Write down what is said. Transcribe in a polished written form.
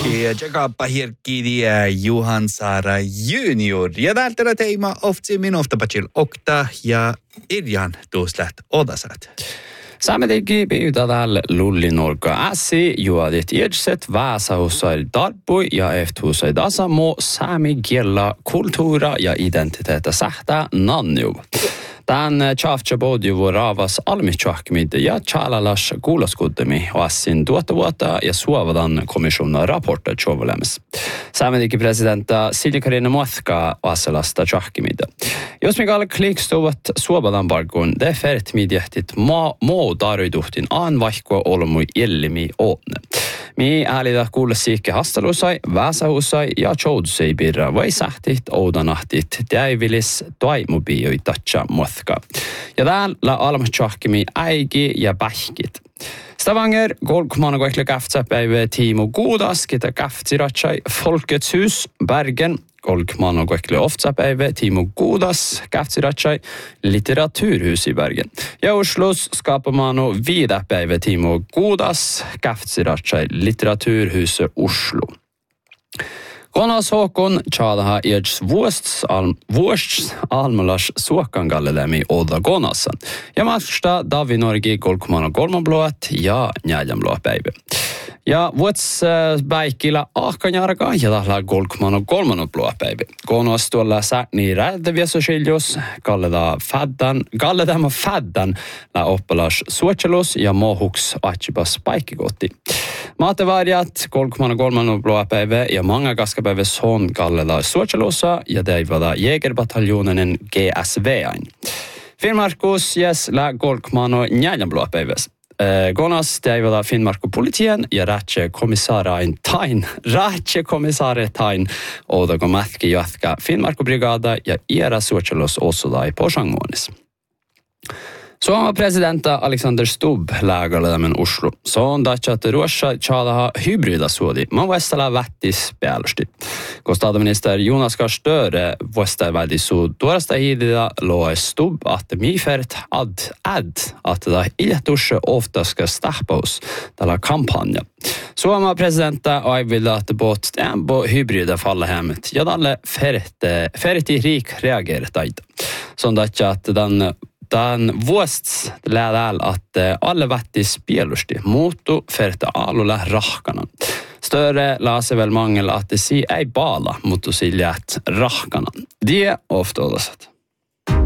Ja tsekappa hirkkidiä Juhan Saara Junior. Ja täältä teima ofti minufta patsil okta ja Irjan tuusläht odasat. Saametikin pyytää täällä Lullinurka äsi, juodit idset väsähusail darpui ja eftuhusail asamo saami kielä kulttuura ja identiteetä sähtää nanniu. Tän tjaftja bodju raavas almitjahkmid ja tjalalas kuulaskuddemi oassin tuota vuotta ja suovadan komissionen raportta tjovolemis. Saametikin presidentta Silja Karina Muotka oasselasta tjahkmid. Jos mikä klikstuvat suovadan bargun, det färt midjähtit moo daruiduhtin aanvaihkoa olmui illimi ootne. Mi äälitä kuulle siikke hastalusai, väsähusai ja tjoudusei birra vai sähtit oudanahtit täivilis toimubioi tatsa muotka. Ja täällä almatjahkimi äigi ja pähkit. Stavanger, golkman og ekle gaftsäpäivä Timo Godas, kita gaftsiratsai Folkets hus, Bergen, golkman og ekle oftsäpäivä Timo Godas, gaftsiratsai Litteraturhus i Bergen. Ja Oslos skapamano vidapäivä Timo Godas, gaftsiratsai Litteraturhus Oslo. Konas Håkon tjadaha eds vuosts almalas suokangallelemi oda konassa. Ja matsta Davi Norgi golkmano golmanblåat ja njäljänblåa päivä. Ja vuots päikkillä ahkanjarka ja tahla golkmano golmanblåa päivä. Konas tuolla säni räddeviesosiljus galledama faddan la oppalas suotselus ja mohuks achipas päikkikotti. Maatevarjat golkmano golmanblåa päivä ja manga kaskapäivä son kalleda suotselussa ja teivada jägerbataljonen GSV-ain. Finnmarkus jäs la golkmano njäljänblåa päiväs. Gonas teivada Finnmarku politien ja rätse komissaare tain odago mätki jatka Finnmarku brigada ja era suotselus osudai posangonis. Suomen presidenta Alexander Stubb lägaledamen Oslo. Så on datsat ruossa tjadaha hybrida suodi. Man vestala vättis päälusti. Kun statsminister Jonas Gahr Støre västävädi su tuorasta hiidida loe Stubb att mifert ad att da iltusse ofta ska stahpaus tällä kampanja. Suomen presidenta aivilla att bot tempo hybrida falla hemmet. Ja dalle ferti rik reagerat. Så datsat Dan vuosts läädäl, että alle vättis pielusti muuttu ferta alulla rahkanan. Större lase väl mangel att det si ei bala, mutta si läht rahkanan. Det ofta odasat.